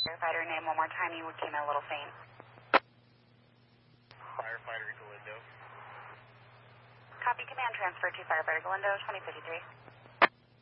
Firefighter name one more time. You came in a little faint. Firefighter Galindo. Copy. Command transfer to Firefighter Galindo, 2053.